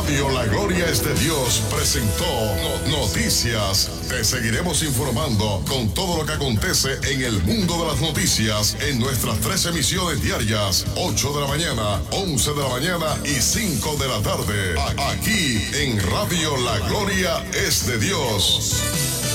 Radio La Gloria es de Dios presentó Noticias. Te seguiremos informando con todo lo que acontece en el mundo de las noticias en nuestras 3 emisiones diarias, 8 de la mañana, 11 de la mañana y 5 de la tarde. Aquí en Radio La Gloria es de Dios.